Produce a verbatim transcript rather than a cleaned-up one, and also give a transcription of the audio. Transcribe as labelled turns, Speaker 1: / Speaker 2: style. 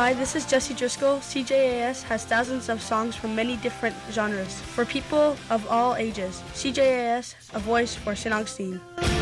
Speaker 1: Hi, this is Jesse Driscoll. C J A S has thousands of songs from many different genres for people of all ages. C J A S, a voice for Saint Augustine.